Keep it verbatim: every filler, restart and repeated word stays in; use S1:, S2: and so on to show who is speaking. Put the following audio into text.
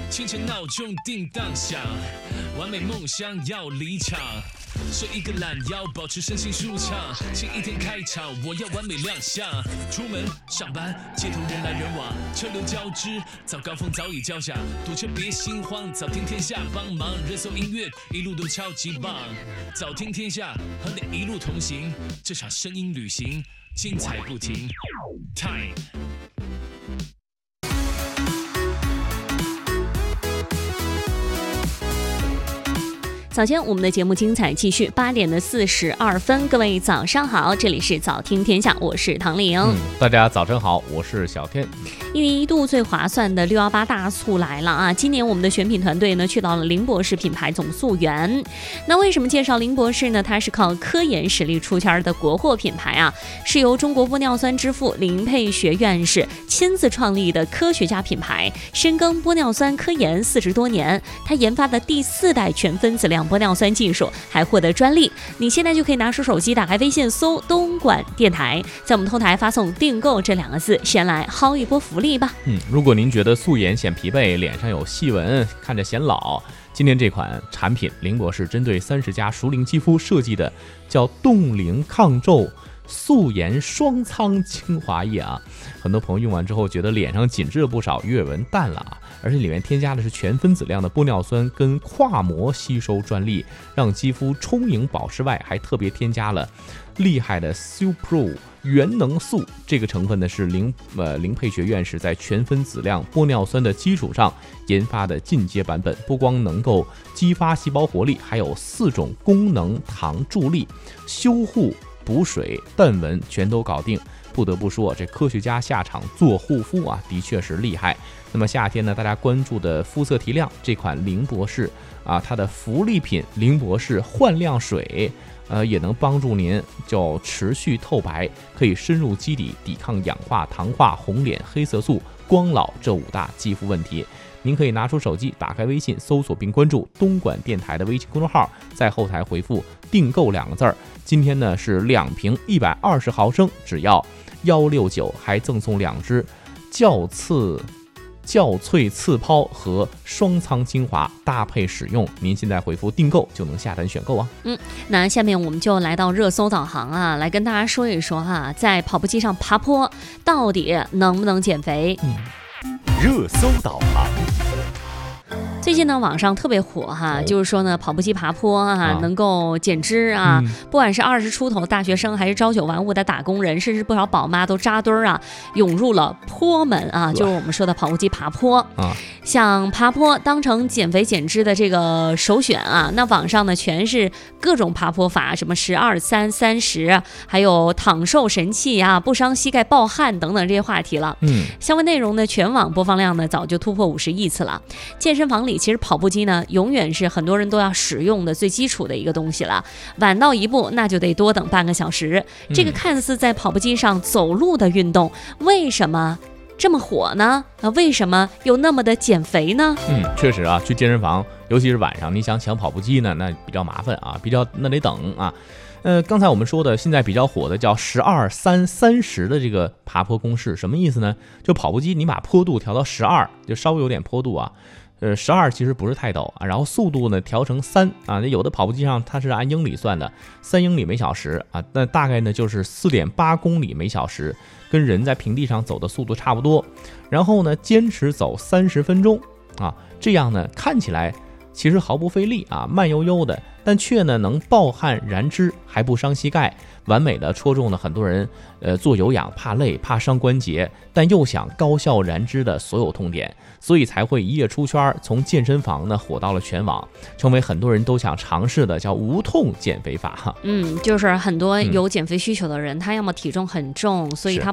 S1: 清晨闹钟叮当响，完美梦想要离场，设一个懒腰，保持身心舒畅。新一天开场，我要完美亮相。出门上班，街头人来人往，车流交织，早高峰早已交响。堵车别心慌，早听天下帮忙。热搜音乐一路都超级棒，早听天下和你一路同行，这场声音旅行精彩不停。Time。
S2: 早间我们的节目精彩继续，八点的四十二分，各位早上好，这里是早听天下，我是唐玲、
S3: 嗯。大家早晨好，我是小天。
S2: 一年一度最划算的六一八大促来了啊！今年我们的选品团队呢去到了林博士品牌总溯源。那为什么介绍林博士呢？它是靠科研实力出圈的国货品牌啊，是由中国玻尿酸之父林佩学院士亲自创立的科学家品牌，深耕玻尿酸科研四十多年。他研发的第四代全分子量玻尿酸技术还获得专利。你现在就可以拿出手机，打开微信搜东莞电台，在我们后台发送订购这两个字，先来薅一波福利吧。
S3: 嗯，如果您觉得素颜显疲惫，脸上有细纹，看着显老，今天这款产品林博士针对三十加熟龄肌肤设计的叫冻龄抗皱素颜双苍精华液啊，很多朋友用完之后觉得脸上紧致了不少，鱼尾纹淡了啊，而且里面添加的是全分子量的玻尿酸跟跨膜吸收专利，让肌肤充盈保湿外，还特别添加了厉害的 Supro 元能素，这个成分呢是林呃林佩学院士在全分子量玻尿酸的基础上研发的进阶版本，不光能够激发细胞活力，还有四种功能糖助力，修护补水淡纹全都搞定。不得不说，这科学家下场做护肤啊，的确是厉害。那么夏天呢，大家关注的肤色提亮，这款林博士啊，它的福利品林博士焕亮水，呃，也能帮助您叫持续透白，可以深入肌底，抵抗氧化、糖化、红脸、黑色素、光老这五大肌肤问题。您可以拿出手机，打开微信，搜索并关注东莞电台的微信公众号，在后台回复订购两个字儿。今天呢是两瓶一百二十毫升，只要幺六九，还赠送两支较刺较萃刺抛和双苍精华搭配使用。您现在回复订购就能下单选购啊。
S2: 嗯，那下面我们就来到热搜导航啊，来跟大家说一说哈、啊，在跑步机上爬坡到底能不能减肥？
S3: 嗯，
S4: 热搜导航。
S2: 最近呢，网上特别火哈，就是说呢，跑步机爬坡啊，啊能够减脂啊。嗯、不管是二十出头大学生，还是朝九晚五的打工人，甚至不少宝妈都扎堆儿啊，涌入了坡门啊，就是我们说的跑步机爬坡。啊，想爬坡当成减肥减脂的这个首选啊，那网上呢全是各种爬坡法，什么十二三三十，还有躺瘦神器啊，不伤膝盖暴汗等等这些话题了。嗯，相关内容呢，全网播放量呢早就突破五十亿次了。健身房里其实跑步机呢，永远是很多人都要使用的最基础的一个东西了。晚到一步，那就得多等半个小时。这个看似在跑步机上走路的运动，为什么这么火呢？那为什么又那么的减肥呢？
S3: 嗯，确实啊，去健身房，尤其是晚上，你想抢跑步机呢，那比较麻烦啊，比较那得等啊。呃，刚才我们说的现在比较火的叫十二三三十的这个爬坡公式，什么意思呢？就跑步机你把坡度调到十二，就稍微有点坡度啊。呃，十二其实不是太陡啊，然后速度呢调成三啊，有的跑步机上它是按英里算的，三英里每小时啊，那大概呢就是四点八公里每小时，跟人在平地上走的速度差不多。然后呢，坚持走三十分钟啊，这样呢看起来其实毫不费力啊，慢悠悠的，但却呢能暴汗燃脂，还不伤膝盖，完美的戳中了很多人呃做有氧怕累怕伤关节，但又想高效燃脂的所有痛点，所以才会一夜出圈，从健身房呢火到了全网，成为很多人都想尝试的叫无痛减肥法。
S2: 嗯，就是很多有减肥需求的人，嗯、他要么体重很重，所以他